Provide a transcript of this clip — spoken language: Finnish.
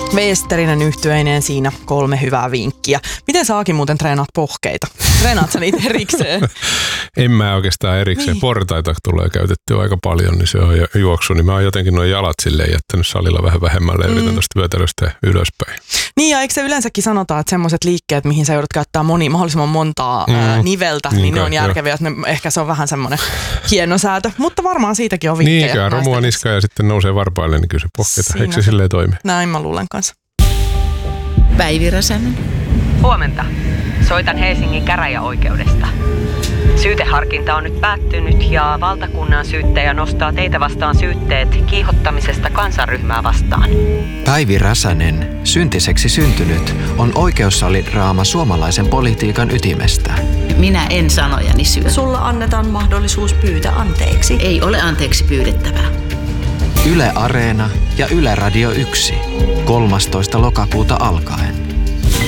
Westerinen yhtyeineen siinä 3 hyvää vinkkiä. Miten sä Aki muuten treenaat pohkeita? Treenaat sä niitä erikseen? En mä oikeastaan erikseen. Niin. Portaita tulee käytettyä aika paljon, niin se on juoksu. Niin mä oon jotenkin nuo jalat silleen jättänyt salilla vähän vähemmälle. Yritän tuosta vyötäröstä ylöspäin. Niin ja eikö se yleensäkin sanota, että semmoiset liikkeet, mihin sä joudut käyttää mahdollisimman montaa niveltä, niin ne on järkeviä. Ehkä se on vähän semmoinen hieno säätö, mutta varmaan siitäkin on vinkkejä. Niin, ikään romua niskaan ja sitten nousee varpaille, niin kyllä se pohkeita. Eikö se silleen toimi? Näin mä luulen kanssa. Päivi Räsänen. Huomenta. Soitan Helsingin käräjäoikeudesta. Syyteharkinta on nyt päättynyt ja valtakunnan syyttäjä nostaa teitä vastaan syytteet kiihottamisesta kansanryhmää vastaan. Päivi Räsänen, syntiseksi syntynyt, on oikeussalidraama suomalaisen politiikan ytimestä. Minä en sanojani syö. Sulla annetaan mahdollisuus pyytää anteeksi. Ei ole anteeksi pyydettävää. Yle Areena ja Yle Radio 1. 13. lokakuuta alkaen.